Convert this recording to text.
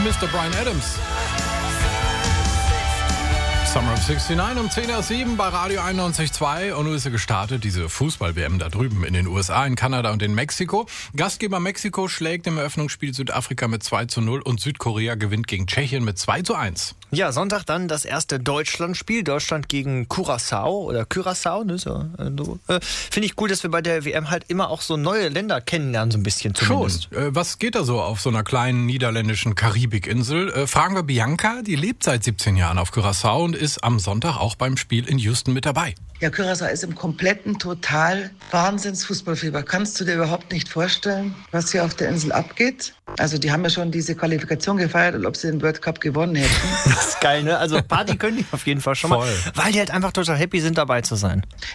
Mr. Bryan Adams. Summer of 69 um 10:07 bei Radio 91.2 und nun ist sie gestartet, diese Fußball-WM da drüben in den USA, in Kanada und in Mexiko. Gastgeber Mexiko schlägt im Eröffnungsspiel Südafrika mit 2:0 und Südkorea gewinnt gegen Tschechien mit 2:1. Ja, Sonntag dann das erste Deutschlandspiel, Deutschland gegen Curaçao. Ne? Finde ich cool, dass wir bei der WM halt immer auch so neue Länder kennenlernen, so ein bisschen zumindest. Schon. Was geht da so auf so einer kleinen niederländischen Karibikinsel? Fragen wir Bianca, die lebt seit 17 Jahren auf Curaçao und ist am Sonntag auch beim Spiel in Houston mit dabei. Ja, Curaçao ist im kompletten total Wahnsinns-Fußballfieber. Kannst du dir überhaupt nicht vorstellen, was hier auf der Insel abgeht? Also die haben ja schon diese Qualifikation gefeiert, und ob sie den World Cup gewonnen hätten. Das ist geil, ne? Also Party können die auf jeden Fall schon mal. Weil die halt einfach total happy sind, dabei zu sein.